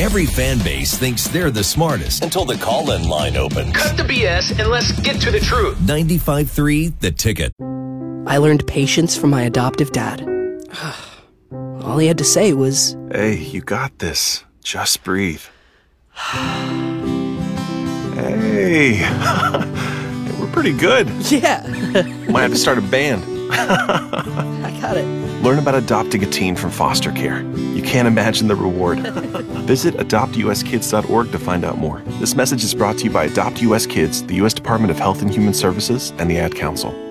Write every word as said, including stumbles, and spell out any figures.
Every fan base thinks they're the smartest until the call-in line opens. Cut the B S and let's get to the truth. ninety-five point three The Ticket. I learned patience from my adoptive dad. All he had to say was, "Hey, you got this. Just breathe." Hey, we're pretty good. yeah, Might have to start a band. I got it. Learn about adopting a teen from foster care. You can't imagine the reward. Visit adopt u s kids dot org to find out more. This message is brought to you by Adopt U S Kids, the U S Department of Health and Human Services, and the Ad Council.